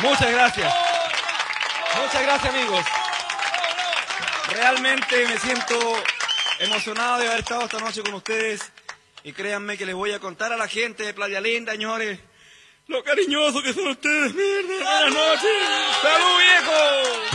Muchas gracias. Muchas gracias, amigos. Realmente me siento emocionado de haber estado esta noche con ustedes. Y créanme que les voy a contar a la gente de Playa Linda, señores, lo cariñosos que son ustedes. Mierda. Buenas noches. ¡Salud, viejo!